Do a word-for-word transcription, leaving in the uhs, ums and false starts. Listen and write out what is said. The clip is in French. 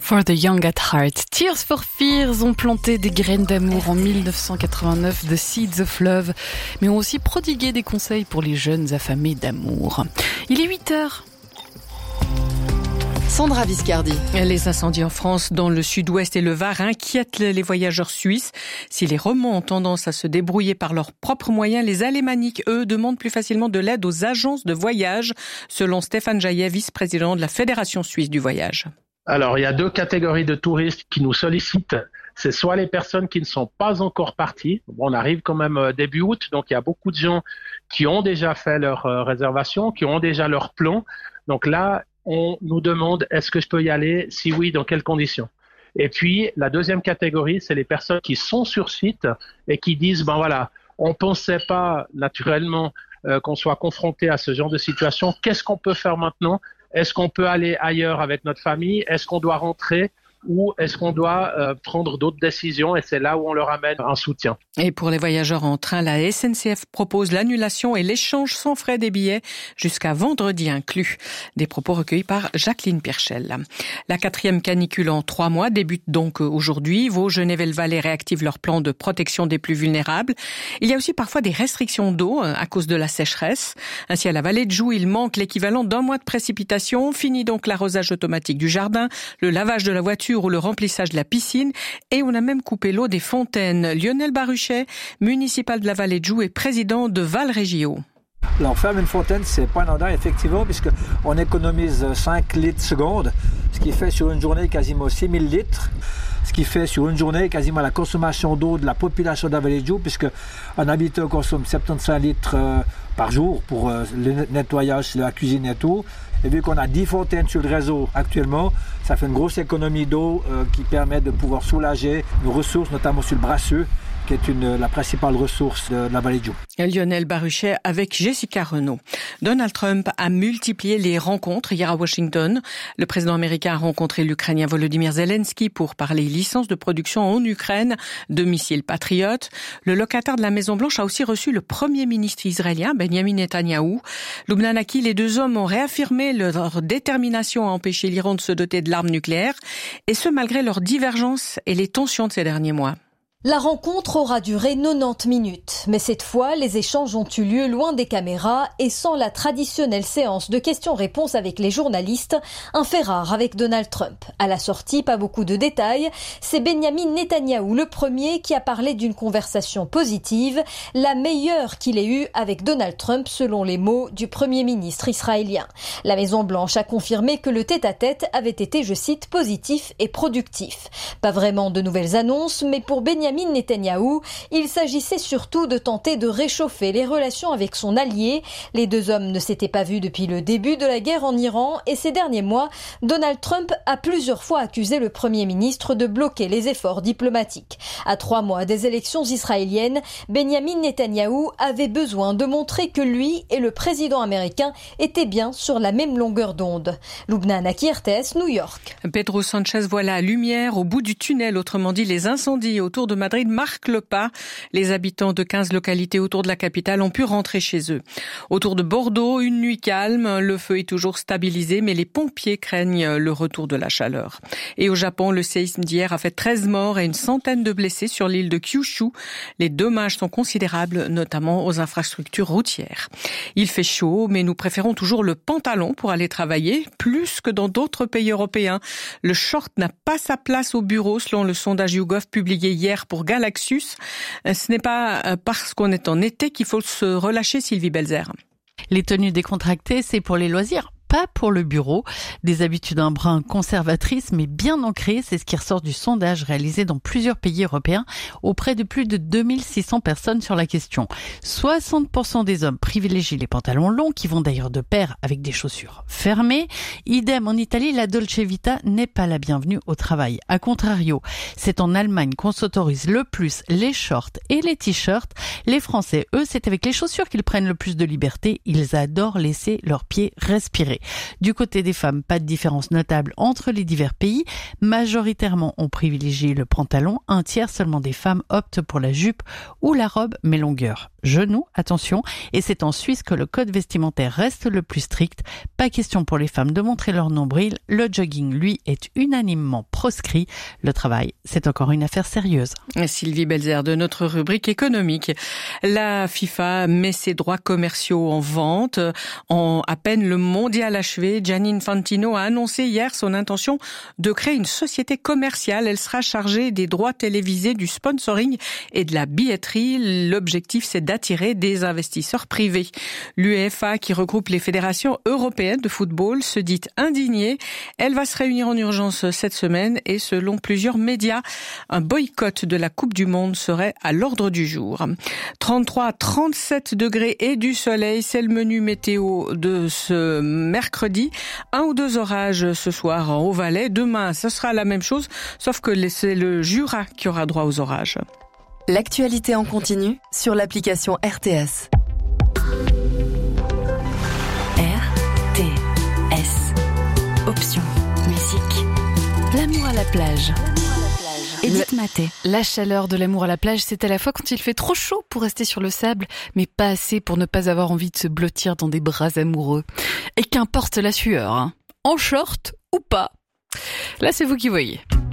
For the Young at Heart, Tears for Fears ont planté des graines d'amour en dix-neuf cent quatre-vingt-neuf, The Seeds of Love, mais ont aussi prodigué des conseils pour les jeunes affamés d'amour. Il est huit heures. Sandra Viscardi. Les incendies en France, dans le sud-ouest et le Var, inquiètent les voyageurs suisses. Si les Romands ont tendance à se débrouiller par leurs propres moyens, les Alémaniques, eux, demandent plus facilement de l'aide aux agences de voyage, selon Stéphane Jaillet, vice-président de la Fédération suisse du voyage. Alors, il y a deux catégories de touristes qui nous sollicitent. C'est soit les personnes qui ne sont pas encore parties. Bon, on arrive quand même début août, donc il y a beaucoup de gens qui ont déjà fait leur euh, réservation, qui ont déjà leur plan. Donc là, on nous demande est-ce que je peux y aller? Si oui, dans quelles conditions? Et puis, la deuxième catégorie, c'est les personnes qui sont sur site et qui disent, ben voilà, on pensait pas naturellement euh, qu'on soit confronté à ce genre de situation. Qu'est-ce qu'on peut faire maintenant? Est-ce qu'on peut aller ailleurs avec notre famille? Est-ce qu'on doit rentrer? Ou est-ce qu'on doit euh, prendre d'autres décisions? Et c'est là où on leur amène un soutien. Et pour les voyageurs en train, la S N C F propose l'annulation et l'échange sans frais des billets jusqu'à vendredi inclus. Des propos recueillis par Jacqueline Pirchel. La quatrième canicule en trois mois débute donc aujourd'hui. Vaud, Genève et le Valais réactivent leur plan de protection des plus vulnérables. Il y a aussi parfois des restrictions d'eau à cause de la sécheresse. Ainsi, à la vallée de Joux, il manque l'équivalent d'un mois de précipitations. Fini donc l'arrosage automatique du jardin, le lavage de la voiture ou le remplissage de la piscine, et on a même coupé l'eau des fontaines. Lionel Baruchet, municipal de la vallée de Joux et président de Valrégio. Alors faire une fontaine, c'est pas anodin effectivement, puisqu'on économise cinq litres seconde, ce qui fait sur une journée quasiment six mille litres, ce qui fait sur une journée quasiment la consommation d'eau de la population de la vallée de Joux, puisque un habitant consomme soixante-quinze litres euh, par jour pour euh, le nettoyage, la cuisine et tout. Et vu qu'on a dix fontaines sur le réseau actuellement, ça fait une grosse économie d'eau euh, qui permet de pouvoir soulager nos ressources, notamment sur le Brasseux, qui est une, la principale ressource de, de la vallée de Joux. Lionel Baruchet avec Jessica Renaud. Donald Trump a multiplié les rencontres hier à Washington. Le président américain a rencontré l'Ukrainien Volodymyr Zelensky pour parler licence de production en Ukraine de missiles Patriot. Le locataire de la Maison-Blanche a aussi reçu le premier ministre israélien, Benjamin Netanyahou. Lubnanaki, les deux hommes ont réaffirmé leur détermination à empêcher l'Iran de se doter de l'arme nucléaire, et ce malgré leurs divergences et les tensions de ces derniers mois. La rencontre aura duré quatre-vingt-dix minutes, mais cette fois, les échanges ont eu lieu loin des caméras et sans la traditionnelle séance de questions-réponses avec les journalistes, un fait rare avec Donald Trump. À la sortie, pas beaucoup de détails, c'est Benjamin Netanyahou le premier qui a parlé d'une conversation positive, la meilleure qu'il ait eue avec Donald Trump selon les mots du premier ministre israélien. La Maison-Blanche a confirmé que le tête-à-tête avait été, je cite, positif et productif. Pas vraiment de nouvelles annonces, mais pour Benjamin Netanyahou, il s'agissait surtout de tenter de réchauffer les relations avec son allié. Les deux hommes ne s'étaient pas vus depuis le début de la guerre en Iran et ces derniers mois, Donald Trump a plusieurs fois accusé le Premier ministre de bloquer les efforts diplomatiques. À trois mois des élections israéliennes, Benjamin Netanyahou avait besoin de montrer que lui et le président américain étaient bien sur la même longueur d'onde. Lubna Naki, R T S, New York. Pedro Sanchez voit la lumière au bout du tunnel, autrement dit les incendies autour de Madrid marquent le pas. Les habitants de quinze localités autour de la capitale ont pu rentrer chez eux. Autour de Bordeaux, une nuit calme, le feu est toujours stabilisé, mais les pompiers craignent le retour de la chaleur. Et au Japon, le séisme d'hier a fait treize morts et une centaine de blessés sur l'île de Kyushu. Les dommages sont considérables, notamment aux infrastructures routières. Il fait chaud, mais nous préférons toujours le pantalon pour aller travailler, plus que dans d'autres pays européens. Le short n'a pas sa place au bureau, selon le sondage YouGov publié hier pour Galaxus. Ce n'est pas parce qu'on est en été qu'il faut se relâcher, Sylvie Belzer. Les tenues décontractées, c'est pour les loisirs, pas pour le bureau. Des habitudes un brin conservatrices, mais bien ancrées, c'est ce qui ressort du sondage réalisé dans plusieurs pays européens auprès de plus de deux mille six cents personnes sur la question. soixante pour cent des hommes privilégient les pantalons longs, qui vont d'ailleurs de pair avec des chaussures fermées. Idem en Italie, la Dolce Vita n'est pas la bienvenue au travail. A contrario, c'est en Allemagne qu'on s'autorise le plus les shorts et les t-shirts. Les Français, eux, c'est avec les chaussures qu'ils prennent le plus de liberté. Ils adorent laisser leurs pieds respirer. Du côté des femmes, pas de différence notable entre les divers pays. Majoritairement, on privilégie le pantalon. Un tiers seulement des femmes optent pour la jupe ou la robe, mais longueur genou, attention. Et c'est en Suisse que le code vestimentaire reste le plus strict. Pas question pour les femmes de montrer leur nombril. Le jogging, lui, est unanimement proche proscrit. Le travail, c'est encore une affaire sérieuse. Sylvie Belzer de notre rubrique économique. La FIFA met ses droits commerciaux en vente. En à peine le mondial achevé, Gianni Infantino a annoncé hier son intention de créer une société commerciale. Elle sera chargée des droits télévisés, du sponsoring et de la billetterie. L'objectif, c'est d'attirer des investisseurs privés. L'UEFA, qui regroupe les fédérations européennes de football, se dit indignée. Elle va se réunir en urgence cette semaine et selon plusieurs médias, un boycott de la Coupe du Monde serait à l'ordre du jour. trente-trois à trente-sept degrés et du soleil, c'est le menu météo de ce mercredi. Un ou deux orages ce soir au Valais. Demain, ce sera la même chose, sauf que c'est le Jura qui aura droit aux orages. L'actualité en continu sur l'application R T S. R T S. Option musique. L'amour à la plage. Edith Maté. La chaleur de l'amour à la plage, c'est à la fois quand il fait trop chaud pour rester sur le sable, mais pas assez pour ne pas avoir envie de se blottir dans des bras amoureux. Et qu'importe la sueur, hein. En short ou pas. Là, c'est vous qui voyez.